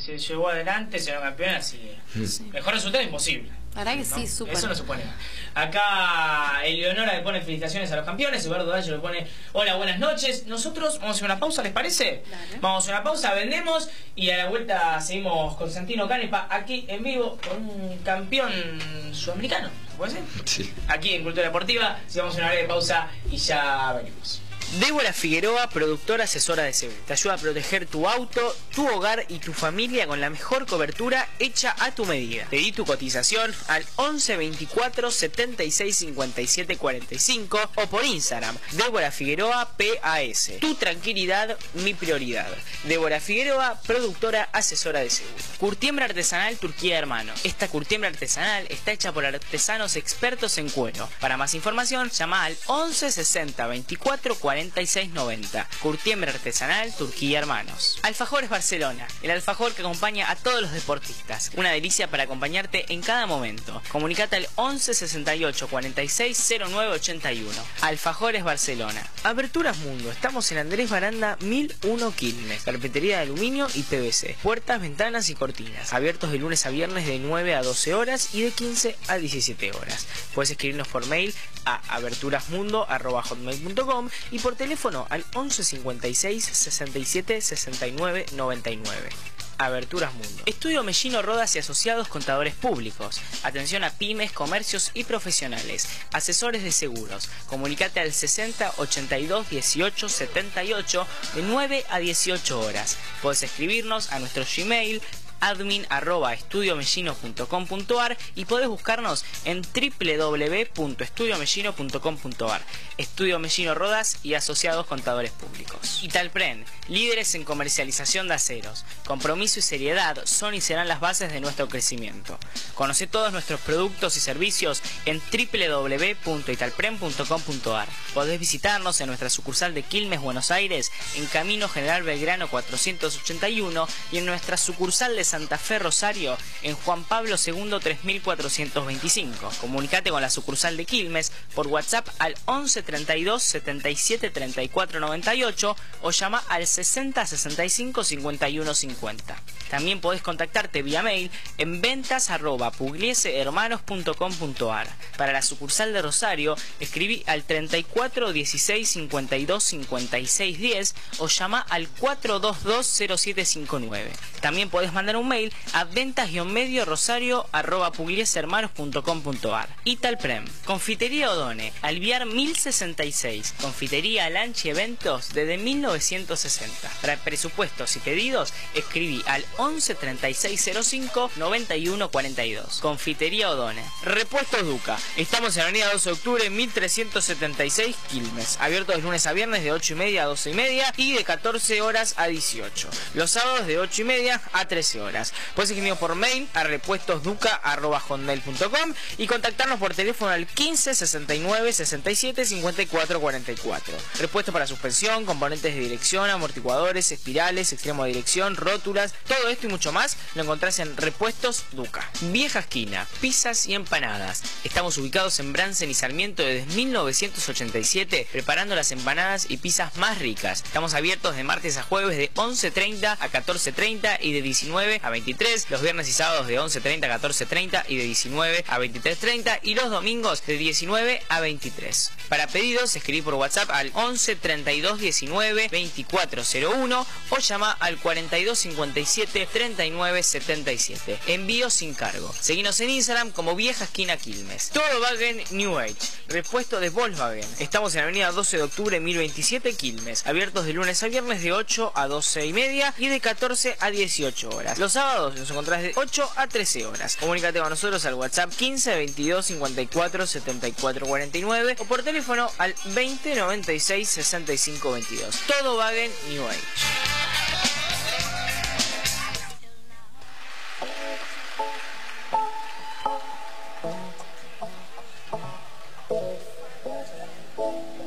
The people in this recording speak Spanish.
se llevó adelante, se dio campeón, así que mejor resultado imposible. La verdad que ¿no? sí, súper. Eso no se pone. Acá Eleonora le pone felicitaciones a los campeones, Eduardo Dallo le pone hola, buenas noches. Nosotros vamos a hacer una pausa, ¿les parece? Dale. Vamos a hacer una pausa, vendemos y a la vuelta seguimos con Santino Canepa aquí en vivo con un campeón sudamericano, ¿puede ser? Sí. Aquí en Cultura Deportiva, si vamos a una breve pausa y ya venimos. Débora Figueroa, productora asesora de seguro. Te ayuda a proteger tu auto, tu hogar y tu familia con la mejor cobertura hecha a tu medida. Pedí tu cotización al 11 24 76 57 45 o por Instagram, Débora Figueroa PAS. Tu tranquilidad, mi prioridad. Débora Figueroa, productora asesora de seguro. Curtiembre artesanal Turquía Hermano. Esta curtiembre artesanal está hecha por artesanos expertos en cuero. Para más información, llama al 11 60 24 46 90. Curtiembre artesanal Turquía Hermanos. Alfajores Barcelona, el alfajor que acompaña a todos los deportistas. Una delicia para acompañarte en cada momento. Comunicate al 11 68 46 09 81. Alfajores Barcelona. Aberturas Mundo. Estamos en Andrés Baranda 1001 Quilmes. Carpintería de aluminio y PVC. Puertas, ventanas y cortinas. Abiertos de lunes a viernes de 9 a 12 horas y de 15 a 17 horas. Puedes escribirnos por mail a aberturasmundo@hotmail.com y por teléfono al 11 56 67 69 99. Aberturas Mundo. Estudio Mellino Rodas y Asociados Contadores Públicos. Atención a pymes, comercios y profesionales. Asesores de seguros. Comunicate al 60 82 18 78 de 9 a 18 horas. Puedes escribirnos a nuestro Gmail admin@estudiomellino.com.ar y podés buscarnos en www.estudiomellino.com.ar. Estudio Mellino Rodas y Asociados Contadores Públicos. Italpren, líderes en comercialización de aceros. Compromiso y seriedad son y serán las bases de nuestro crecimiento. Conoce todos nuestros productos y servicios en www.italpren.com.ar. Podés visitarnos en nuestra sucursal de Quilmes, Buenos Aires, en Camino General Belgrano 481 y en nuestra sucursal de Santa Fe, Rosario, en Juan Pablo II 3425. Comunicate con la sucursal de Quilmes por WhatsApp al 11 32 77 34 98 o llama al 60 65 51 50. También podés contactarte vía mail en ventas@pugliesehermanos.com.ar. Para la sucursal de Rosario, escribí al 34 16 52 56 10 o llama al 422 0759. También podés mandar un mail a ventas-rosario@pugliesehermanos.com.ar. Italprem, Confitería Odone, Alviar 1066, Confitería Alanchi Eventos desde 1960. Para presupuestos y pedidos, escribí al 11 36 05 91 42. Confitería Odone. Repuestos Duca. Estamos en la avenida 12 de octubre 1376 Quilmes. Abiertos de lunes a viernes de 8:30 a 12:30 y de 14 horas a 18. Los sábados de 8:30 a 13 horas. Puedes escribirnos por mail a repuestosduca@hotmail.com y contactarnos por teléfono al 15 69 67 54 44. Repuestos para suspensión, componentes de dirección, amortiguadores, espirales, extremo de dirección, rótulas, todo esto y mucho más lo encontrás en Repuestos Duca. Vieja Esquina, pizzas y empanadas. Estamos ubicados en Bransen y Sarmiento desde 1987, preparando las empanadas y pizzas más ricas. Estamos abiertos de martes a jueves de 11:30 a 14:30 y de 19 a 23, los viernes y sábados de 11:30 a 14:30 y de 19 a 23:30 y los domingos de 19 a 23. Para pedidos, escribí por WhatsApp al 11 32 19 24 01 o llama al 42 57 39 77. Envío sin cargo. Seguinos en Instagram como Vieja Esquina Quilmes. Todo Wagen New Age. Repuesto de Volkswagen. Estamos en la avenida 12 de octubre 1027 Quilmes. Abiertos de lunes a viernes de 8 a 12:30 y de 14 a 18 horas. Los sábados nos encontrás de 8 a 13 horas. Comunícate con nosotros al WhatsApp 15 22 54 74 49 o por teléfono al 20 96 65 22. Todo Wagen New Age.